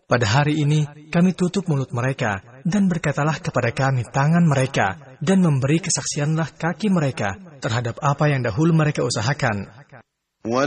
Pada hari ini, kami tutup mulut mereka, dan berkatalah kepada kami tangan mereka, dan memberi kesaksianlah kaki mereka terhadap apa yang dahulu mereka usahakan.